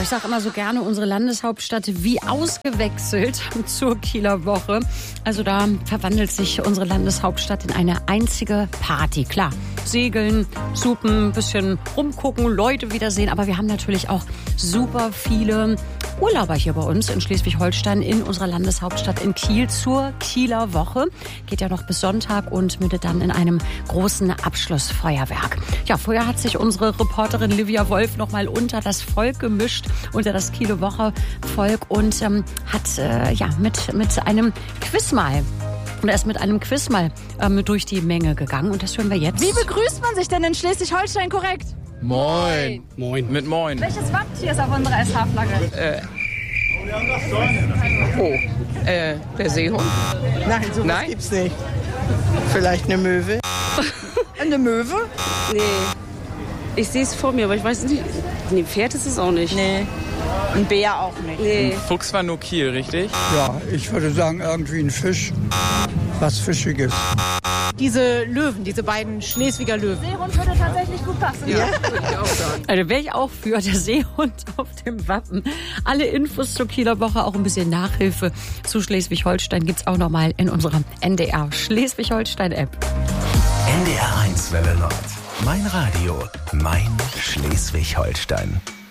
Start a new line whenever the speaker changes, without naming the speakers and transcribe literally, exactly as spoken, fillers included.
ich sage immer so gerne, unsere Landeshauptstadt wie ausgewechselt zur Kieler Woche. Also da verwandelt sich unsere Landeshauptstadt in eine einzige Party. Klar, segeln, supen, bisschen rumgucken, Leute wiedersehen. Aber wir haben natürlich auch super viele Urlauber hier bei uns in Schleswig-Holstein in unserer Landeshauptstadt in Kiel zur Kieler Woche. Geht ja noch bis Sonntag und mündet dann in einem großen Abschlussfeuerwerk. Ja, vorher hat sich unsere Reporterin Livia Wolf noch mal unter das Volk gemischt, unter das Kieler Woche Volk und ähm, hat äh, ja mit, mit einem Quiz mal Und er ist mit einem Quiz mal ähm, durch die Menge gegangen. Und das hören wir jetzt.
Wie begrüßt man sich denn in Schleswig-Holstein korrekt?
Moin.
Moin.
Mit Moin.
Welches Wappentier ist auf unserer S H-Flagge?
Äh. Oh. Äh, der Seehund.
Nein, sowas
Nein?
gibt's nicht. Vielleicht eine Möwe? Eine Möwe?
Nee. Ich sehe es vor mir, aber ich weiß nicht. Nee, Pferd ist es auch nicht.
Nee. Ein Bär auch nicht.
Nee.
Fuchs war nur Kiel, richtig?
Ja, ich würde sagen irgendwie ein Fisch, was Fischiges.
Diese Löwen, diese beiden Schleswiger Löwen. Seehund würde tatsächlich gut passen.
Ja, würde ich auch sagen.
Also wäre ich auch für der Seehund auf dem Wappen. Alle Infos zur Kieler Woche, auch ein bisschen Nachhilfe zu Schleswig-Holstein gibt's auch nochmal in unserer N D R Schleswig-Holstein-App.
N D R eins Welle Nord. Mein Radio, mein Schleswig-Holstein.